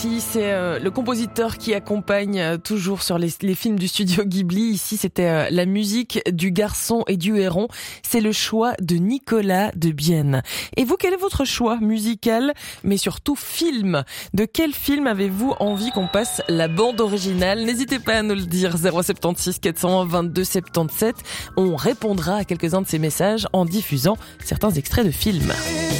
C'est le compositeur qui accompagne toujours sur les films du studio Ghibli. Ici, c'était la musique du Garçon et du Héron. C'est le choix de Nicolas de Bienne. Et vous, quel est votre choix musical, mais surtout film? De quel film avez-vous envie qu'on passe la bande originale? N'hésitez pas à nous le dire. 076 400 22 77. On répondra à quelques-uns de ces messages en diffusant certains extraits de films.